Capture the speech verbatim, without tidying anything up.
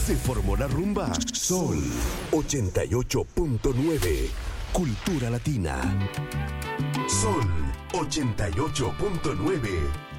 Se formó la rumba. Sol ochenta y ocho punto nueve. Cultura Latina. Sol ochenta y ocho punto nueve.